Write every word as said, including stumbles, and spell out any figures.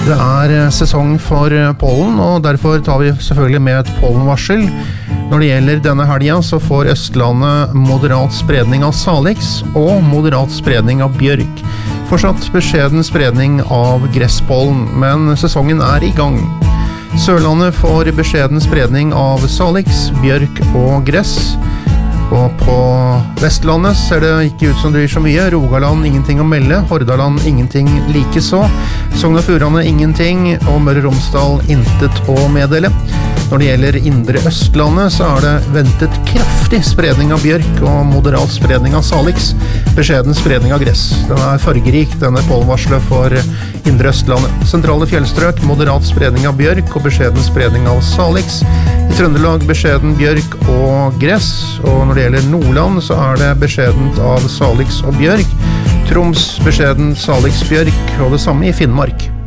Det er sesong for pollen, og derfor tar vi selvfølgelig med et pollenvarsel. Når det gjelder denne helgen, så får Østlandet moderat spredning av salix og moderat spredning av bjørk. Fortsatt beskjeden spredning av gresspollen, men sesongen er i gang. Sørlandet får beskjeden spredning av salix, bjørk og gress. Og på Vestlandet ser det ikke ut som det blir så mye. Rogaland ingenting å melde, Hordaland ingenting like så. Sogn og Fjordane ingenting, og Møre og Romsdal intet å meddele. Når det gjelder indre Østlandet, så er det ventet kraftig spredning av bjørk og moderat spredning av salix, beskjeden spredning av gress. Den er fargerik, denne pollenvarselet for indre Østlandet. Sentrale fjellstrøk, moderat spredning av bjørk og beskjeden spredning av salix. I Trøndelag beskjeden bjørk og gress, og når det gjelder Nordland så er det beskjedent av salix og bjørk. Troms beskjeden salix bjørk, og det samme i Finnmark.